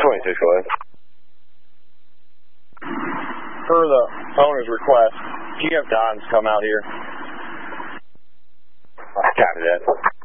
26, go ahead. Per the owner's request, do you have Don's come out here? Copy that.